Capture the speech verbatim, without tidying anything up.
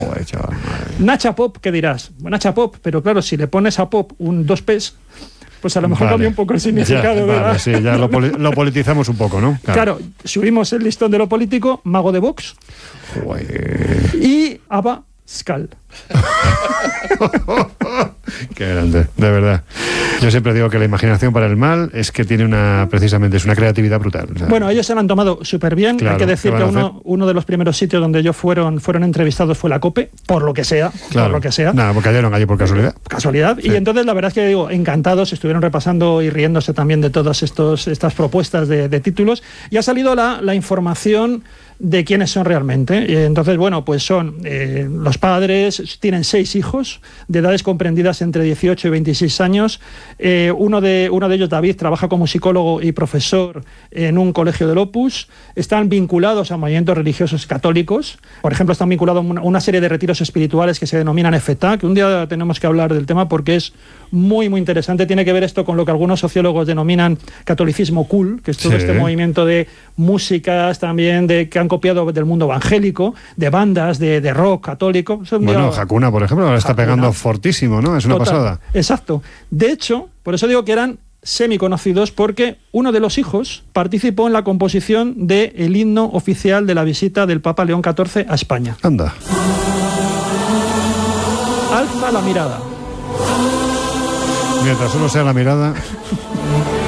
Joder, chaval, Nacha Pop, ¿qué dirás? Nacha Pop, pero claro, si le pones a Pop un dos P's, pues a lo mejor vale. Cambia un poco el significado. Ya, ¿verdad? Vale, sí, ya lo, poli- lo politizamos un poco, ¿no? Claro. claro, subimos el listón de lo político, Mago de Vox. Joder. Y Aba Skal. Qué grande, de verdad. Yo siempre digo que la imaginación para el mal es que tiene una, precisamente, es una creatividad brutal. O sea, bueno, ellos se lo han tomado súper bien. claro, hay que decir ¿qué que van a uno, uno de los primeros sitios donde ellos fueron, fueron entrevistados fue la COPE, por lo que sea, claro. por lo que sea. Nada, porque cayeron allí por casualidad. Casualidad. Sí. Y entonces la verdad es que digo, encantados, estuvieron repasando y riéndose también de todas estos, estas propuestas de, de títulos. Y ha salido la, la información de quiénes son realmente. Y entonces, bueno, pues son eh, los padres, tienen seis hijos de edades comprendidas entre dieciocho y veintiséis años. Eh, uno, de, uno de ellos, David, trabaja como psicólogo y profesor en un colegio del Opus. Están vinculados a movimientos religiosos católicos. Por ejemplo, están vinculados a una, una serie de retiros espirituales que se denominan F T A, que un día tenemos que hablar del tema porque es muy, muy interesante. Tiene que ver esto con lo que algunos sociólogos denominan catolicismo cool, que es todo sí. este movimiento de músicas también de que han copiado del mundo evangélico, de bandas de, de rock católico. Bueno, Hakuna, por ejemplo, ahora está Hakuna. pegando fortísimo, ¿no? Es una Total. pasada. Exacto. De hecho, por eso digo que eran semiconocidos, porque uno de los hijos participó en la composición del himno oficial de la visita del Papa León catorce a España. Anda. Alza la mirada. Mientras solo sea la mirada...